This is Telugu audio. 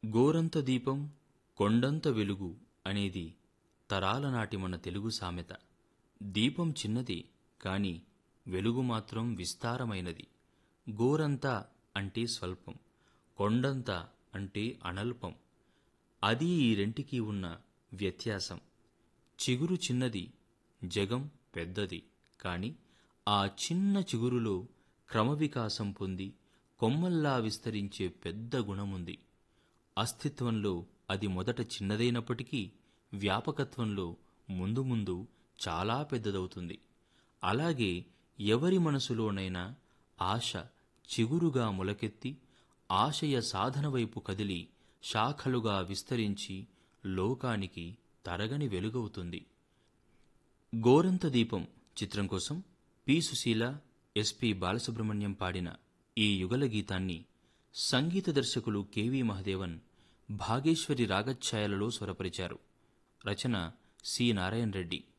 గోరంత దీపం కొండంత వెలుగు అనేది తరాల నాటి మన తెలుగు సామెత. దీపం చిన్నది, కాని వెలుగు మాత్రం విస్తారమైనది. గోరంత అంటే స్వల్పం, కొండంత అంటే అనల్పం. అది ఈ రెంటికి ఉన్న వ్యత్యాసం. చిగురు చిన్నది, జగం పెద్దది. కాని ఆ చిన్న చిగురులో క్రమవికాసం పొంది కొమ్మల్లా విస్తరించే పెద్ద గుణముంది. అస్తిత్వంలో అది మొదట చిన్నదైనప్పటికీ వ్యాపకత్వంలో ముందు ముందు చాలా పెద్దదవుతుంది. అలాగే ఎవరి మనసులోనైనా ఆశ చిగురుగా మొలకెత్తి ఆశయ సాధన వైపు కదిలి శాఖలుగా విస్తరించి లోకానికి తరగని వెలుగవుతుంది. గోరంత దీపం చిత్రం కోసం పి. సుశీల, ఎస్పి. బాలసుబ్రహ్మణ్యం పాడిన ఈ యుగల గీతాన్ని సంగీత దర్శకులు కెవి మహదేవన్ భాగేశ్వరి రాగఛాయలలో స్వరపరిచారు. రచన సి. నారాయణ రెడ్డి.